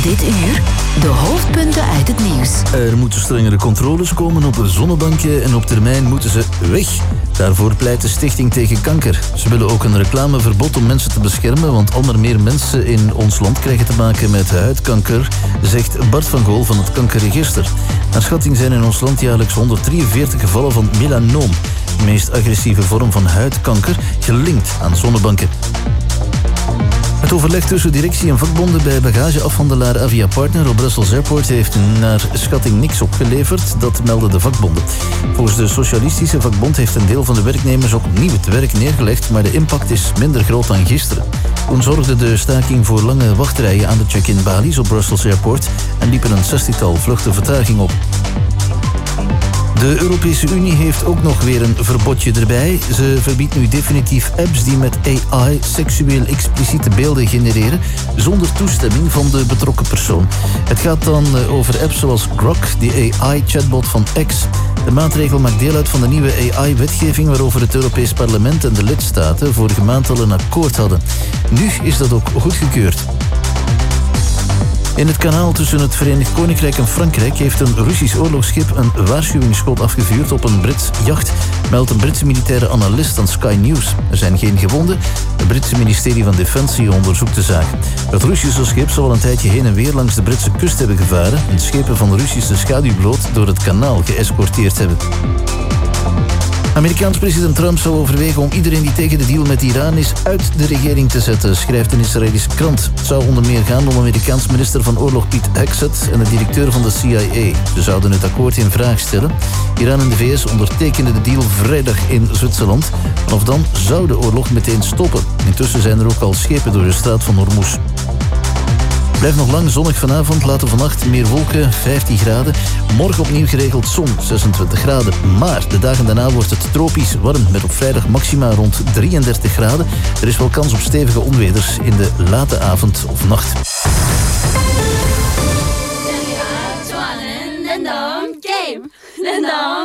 Dit uur de hoofdpunten uit het nieuws. Er moeten strengere controles komen op de zonnebanken en op termijn moeten ze weg. Daarvoor pleit de Stichting tegen Kanker. Ze willen ook een reclameverbod om mensen te beschermen, want al maar meer mensen in ons land krijgen te maken met huidkanker, zegt Bart van Gool van het Kankerregister. Naar schatting zijn in ons land jaarlijks 143 gevallen van melanoom, de meest agressieve vorm van huidkanker, gelinkt aan zonnebanken. Het overleg tussen directie en vakbonden bij bagageafhandelaar Avia Partner op Brussels Airport heeft naar schatting niks opgeleverd, dat melden de vakbonden. Volgens de Socialistische Vakbond heeft een deel van de werknemers ook opnieuw het werk neergelegd, maar de impact is minder groot dan gisteren. Toen zorgde de staking voor lange wachtrijen aan de check-in balies op Brussels Airport en liepen een 60-tal vluchten vertraging op. De Europese Unie heeft ook nog weer een verbodje erbij. Ze verbiedt nu definitief apps die met AI seksueel expliciete beelden genereren, zonder toestemming van de betrokken persoon. Het gaat dan over apps zoals Grok, die AI-chatbot van X. De maatregel maakt deel uit van de nieuwe AI-wetgeving waarover het Europees Parlement en de lidstaten vorige maand al een akkoord hadden. Nu is dat ook goedgekeurd. In het kanaal tussen het Verenigd Koninkrijk en Frankrijk heeft een Russisch oorlogsschip een waarschuwingsschot afgevuurd op een Brits jacht, meldt een Britse militaire analist aan Sky News. Er zijn geen gewonden. Het Britse ministerie van Defensie onderzoekt de zaak. Het Russische schip zal al een tijdje heen en weer langs de Britse kust hebben gevaren en schepen van Russische schaduwvloot door het kanaal geëscorteerd hebben. Amerikaans president Trump zou overwegen om iedereen die tegen de deal met Iran is uit de regering te zetten, schrijft een Israëlische krant. Het zou onder meer gaan om Amerikaans minister van Oorlog Pete Hegseth en de directeur van de CIA. Ze zouden het akkoord in vraag stellen. Iran en de VS ondertekenden de deal vrijdag in Zwitserland. Vanaf dan zou de oorlog meteen stoppen. Intussen zijn er ook al schepen door de straat van Hormuz. Blijft nog lang zonnig vanavond, later vannacht meer wolken, 15 graden. Morgen opnieuw geregeld zon, 26 graden. Maar de dagen daarna wordt het tropisch warm, met op vrijdag maxima rond 33 graden. Er is wel kans op stevige onweders in de late avond of nacht.